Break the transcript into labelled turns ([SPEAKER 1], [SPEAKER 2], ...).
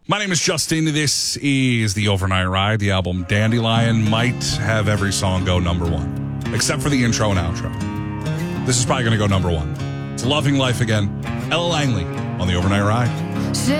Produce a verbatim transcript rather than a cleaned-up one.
[SPEAKER 1] My name is Justin. This is The Overnight Ride. The album Dandelion might have every song go number one, except for the intro and outro. This is probably going to go number one. It's Loving Life Again. Ella Langley on The Overnight Ride.